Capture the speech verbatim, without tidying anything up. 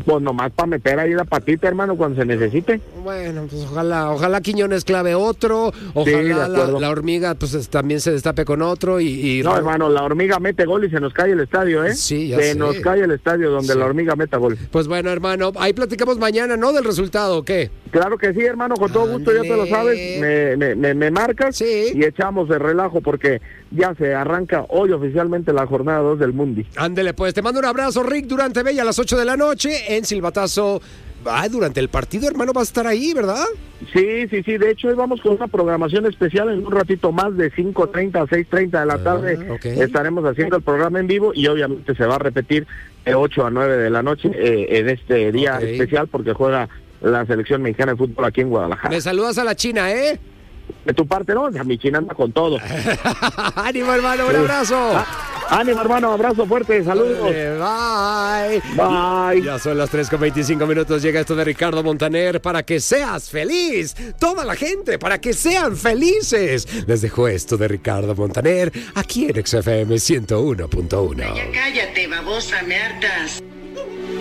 Pues nomás para meter ahí la patita, hermano, cuando se necesite. Bueno, pues ojalá, ojalá Quiñones clave otro, ojalá Sí, la, la hormiga pues es, también se destape con otro y, y... No, hermano, la hormiga mete gol y se nos cae el estadio, ¿eh? Sí, ya Se sé. nos cae el estadio donde Sí. la hormiga meta gol. Pues bueno, hermano, ahí platicamos mañana, ¿no? Del resultado, ¿o qué? Claro que sí, hermano, con todo gusto, ya te lo sabes, me, me, me, me marcas Sí. y echamos de relajo porque ya se arranca hoy oficialmente la jornada dos del Mundi. Ándele, pues, te mando un abrazo, Rick Durante Bella, a las ocho de la noche en Silbatazo. Ay, durante el partido, hermano, va a estar ahí, ¿verdad? Sí, sí, sí, de hecho hoy vamos con una programación especial en un ratito más de cinco treinta a seis treinta de la tarde. Ah, okay. Estaremos haciendo el programa en vivo y obviamente se va a repetir de ocho a nueve de la noche eh, en este día Okay. especial porque juega la selección mexicana de fútbol aquí en Guadalajara. Me saludas a la China, ¿eh? De tu parte, ¿no? A mi China anda con todo. Ánimo, hermano, un abrazo. Ah, ánimo, hermano, abrazo fuerte, saludos. Bye. Bye. Ya son las tres con veinticinco minutos, llega esto de Ricardo Montaner para que seas feliz. Toda la gente, para que sean felices. Les dejo esto de Ricardo Montaner aquí en X F M ciento uno punto uno. Ya cállate, babosa, me hartas.